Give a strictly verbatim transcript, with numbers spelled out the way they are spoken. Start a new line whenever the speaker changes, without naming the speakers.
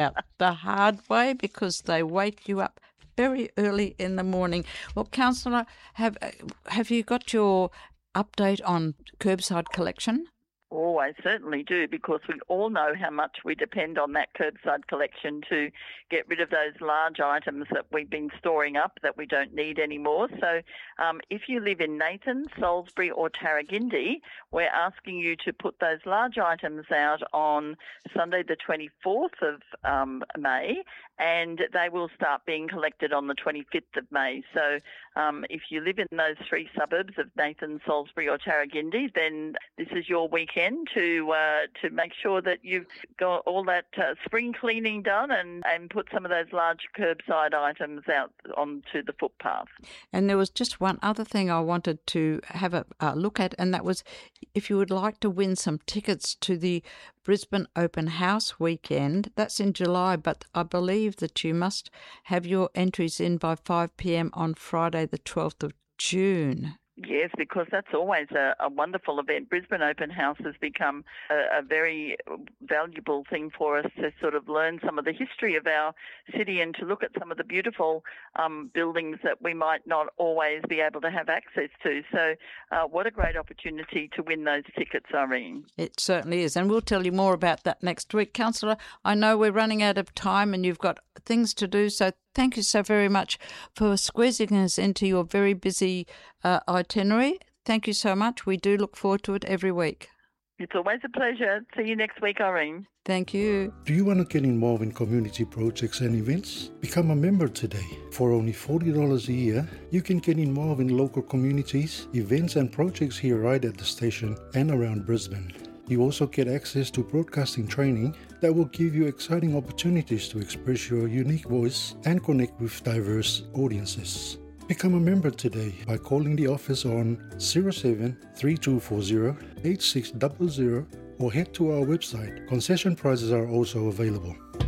out the hard way because they wake you up very early in the morning. Well, Councillor, have have you got your update on curbside collection?
Oh, I certainly do, because we all know how much we depend on that curbside collection to get rid of those large items that we've been storing up that we don't need anymore. So um, if you live in Nathan, Salisbury or Tarragindi, we're asking you to put those large items out on Sunday the twenty-fourth of um, May, and they will start being collected on the twenty-fifth of May. So um, if you live in those three suburbs of Nathan, Salisbury or Tarragindi, then this is your weekend to uh, to make sure that you've got all that uh, spring cleaning done and, and put some of those large curbside items out onto the footpath.
And there was just one other thing I wanted to have a, a look at, and that was if you would like to win some tickets to the Brisbane Open House weekend. That's in July, but I believe that you must have your entries in by five p.m. on Friday the twelfth of June.
Yes, because that's always a, a wonderful event. Brisbane Open House has become a, a very valuable thing for us to sort of learn some of the history of our city and to look at some of the beautiful um, buildings that we might not always be able to have access to. So uh, what a great opportunity to win those tickets, Irene.
It certainly is, and we'll tell you more about that next week. Councillor, I know we're running out of time and you've got things to do, so thank you so very much for squeezing us into your very busy uh, itinerary. Thank you so much. We do look forward to it every week.
It's always a pleasure. See you next week, Irene.
Thank you.
Do you want to get involved in community projects and events? Become a member today. For only forty dollars a year, you can get involved in local communities, events and projects here right at the station and around Brisbane. You also get access to broadcasting training that will give you exciting opportunities to express your unique voice and connect with diverse audiences. Become a member today by calling the office on zero seven three two four zero eight six zero zero or head to our website. Concession prices are also available.